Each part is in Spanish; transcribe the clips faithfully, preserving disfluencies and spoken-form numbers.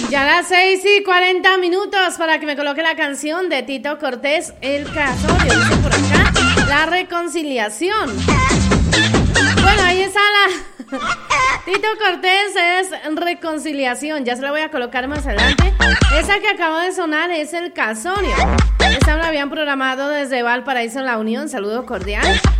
Ya a las seis y cuarenta minutos para que me coloque la canción de Tito Cortés, El Casorio. Dice por acá, la reconciliación. Bueno, ahí está la... Tito Cortés es reconciliación. Ya se la voy a colocar más adelante. Esa que acabo de sonar es El Casorio. Esta me la habían programado desde Valparaíso, La Unión. Saludo cordial.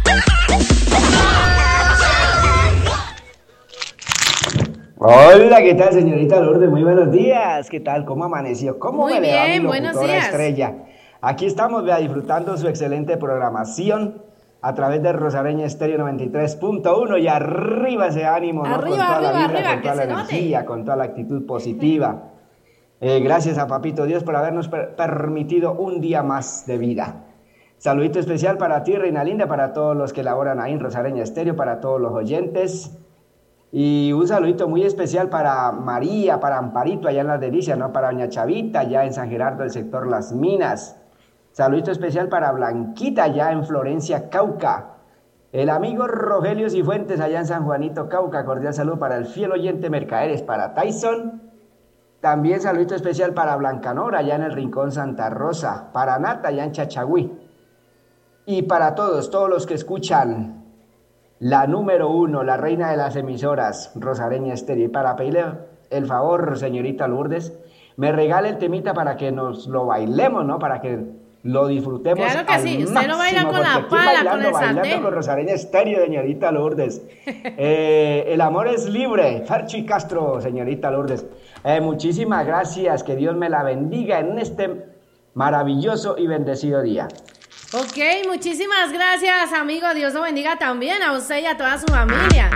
Hola, ¿qué tal, señorita Lourdes? Muy buenos días. ¿Qué tal? ¿Cómo amaneció? ¿Cómo Muy me le va, mi bien, buenos locutora días. estrella? Aquí estamos, vea, disfrutando su excelente programación a través de Rosareña Estéreo noventa y tres punto uno y arriba ese ánimo, ¿no? Arriba, Con toda arriba, la vibra, arriba, con toda que la se note. energía, con toda la actitud positiva. Eh, gracias a Papito Dios por habernos per- permitido un día más de vida. Saludito especial para ti, Reina Linda, para todos los que laboran ahí en Rosareña Estéreo, para todos los oyentes. Y un saludito muy especial para María, para Amparito, allá en Las Delicias, ¿no? Para Doña Chavita, allá en San Gerardo, del sector Las Minas. Saludito especial para Blanquita, allá en Florencia, Cauca. El amigo Rogelio Cifuentes, allá en San Juanito, Cauca. Cordial saludo para el fiel oyente Mercaderes, para Tyson. También saludito especial para Blancanora, allá en el Rincón Santa Rosa. Para Nata, allá en Chachagüí. Y para todos, todos los que escuchan la número uno, la reina de las emisoras, Rosareña Estéreo. Y para pedirle el favor, señorita Lourdes, me regale el temita para que nos lo bailemos, ¿no? Para que lo disfrutemos. Claro que al sí, usted máximo, lo baila con porque la aquí pala, bailando, con el bailando sartén. con Rosareña Estéreo, señorita Lourdes. Eh, el amor es libre. Ferchi Castro, señorita Lourdes. Eh, muchísimas gracias, que Dios me la bendiga en este maravilloso y bendecido día. Ok, muchísimas gracias, amigo. Dios lo bendiga también a usted y a toda su familia.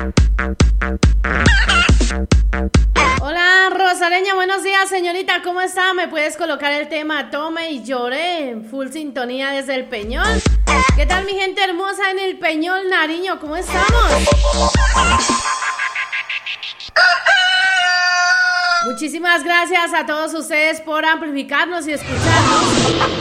Hola, Rosareña, buenos días, señorita. ¿Cómo está? ¿Me puedes colocar el tema Tome y Lloré? Full sintonía desde el Peñol. ¿Qué tal, mi gente hermosa en el Peñol, Nariño? ¿Cómo estamos? Muchísimas gracias a todos ustedes por amplificarnos y escucharnos.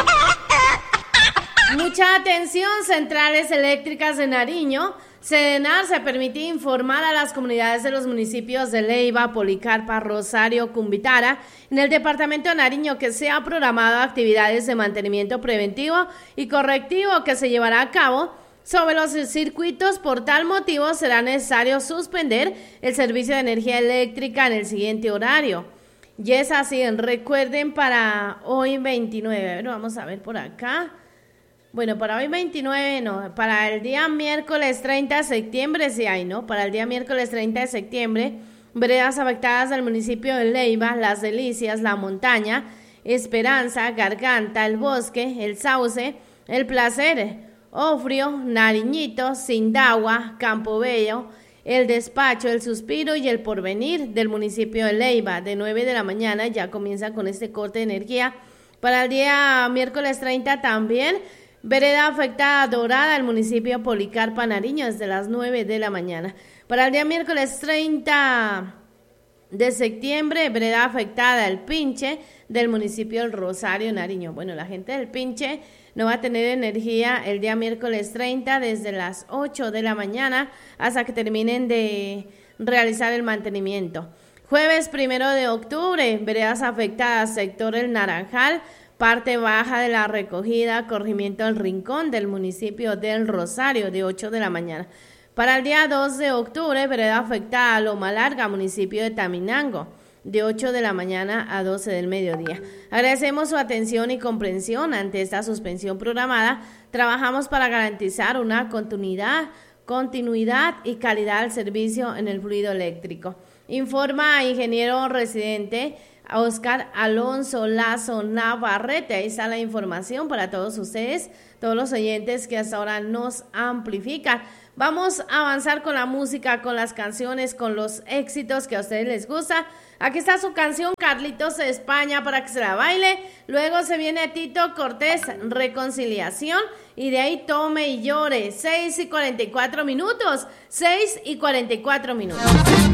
Mucha atención, Centrales Eléctricas de Nariño. Sedenar se permite informar a las comunidades de los municipios de Leiva, Policarpa, Rosario, Cumbitara, en el departamento de Nariño, que se ha programado actividades de mantenimiento preventivo y correctivo que se llevará a cabo sobre los circuitos. Por tal motivo será necesario suspender el servicio de energía eléctrica en el siguiente horario. Y es así, recuerden, para hoy veintinueve, bueno, vamos a ver por acá. Bueno, para hoy veintinueve no, para el día miércoles treinta de septiembre sí hay, ¿no? Para el día miércoles treinta de septiembre, veredas afectadas del municipio de Leiva, Las Delicias, La Montaña, Esperanza, Garganta, El Bosque, El Sauce, El Placer, Ofrio, Nariñito, Sindagua, Campo Bello, El Despacho, El Suspiro y El Porvenir del municipio de Leiva. De nueve de la mañana ya comienza con este corte de energía. Para el día miércoles treinta también, vereda afectada Dorada, el municipio de Policarpa, Nariño, desde las nueve de la mañana. Para el día miércoles treinta de septiembre, vereda afectada El Pinche, del municipio del Rosario, Nariño. Bueno, la gente del Pinche no va a tener energía el día miércoles treinta desde las ocho de la mañana hasta que terminen de realizar el mantenimiento. Jueves primero de octubre, veredas afectadas, sector El Naranjal, parte baja de la recogida, corregimiento El Rincón del municipio del Rosario, de ocho de la mañana. Para el día dos de octubre, vereda afectada Loma Larga, municipio de Taminango, de ocho de la mañana a doce del mediodía. Agradecemos su atención y comprensión ante esta suspensión programada. Trabajamos para garantizar una continuidad, continuidad y calidad al servicio en el fluido eléctrico. Informa ingeniero residente Oscar Alonso Lazo Navarrete. Ahí está la información para todos ustedes, todos los oyentes que hasta ahora nos amplifican. Vamos a avanzar con la música, con las canciones, con los éxitos que a ustedes les gusta. Aquí está su canción Carlitos de España para que se la baile. Luego se viene Tito Cortés, Reconciliación. Y de ahí Tome y Llore. seis y cuarenta y cuatro minutos. seis y cuarenta y cuatro minutos.